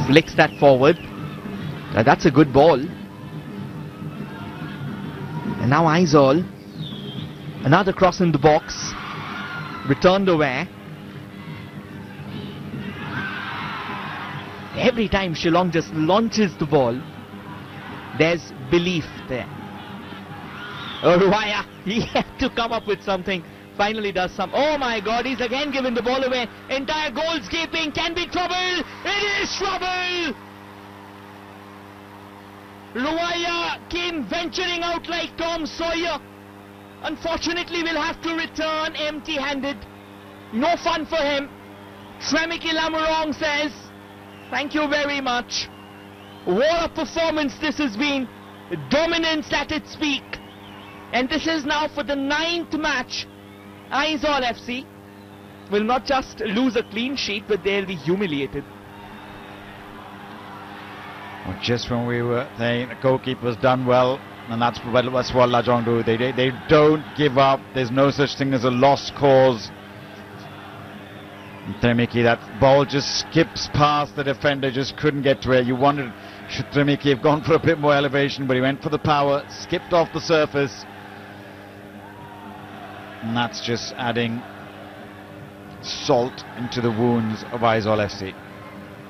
flicks that forward. That's a good ball. And now Aizawl, another cross in the box, returned away. Every time Shillong just launches the ball, there's belief there. Ruwaya, he had to come up with something. Finally does some. Oh my God, he's again given the ball away. Entire goalskeeping can be trouble. It is trouble. Ruwaya came venturing out like Tom Sawyer. Unfortunately, will have to return empty-handed. No fun for him. Tremiki Lamurong says, thank you very much. What a performance this has been. Dominance at its peak. And this is now for the 9th match. Aizawl FC will not just lose a clean sheet, but they'll be humiliated. Well, just when we were saying the goalkeeper's done well, and that's what Lajong do. They don't give up. There's no such thing as a lost cause. Tremiki, that ball just skips past the defender, just couldn't get to it. You wondered, should Tremiki have gone for a bit more elevation, but he went for the power, skipped off the surface. And that's just adding salt into the wounds of Aizawl FC.